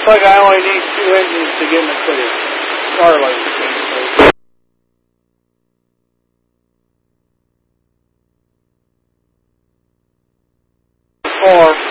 looks like I only need 2 engines to get in the clear. Starlight. Four.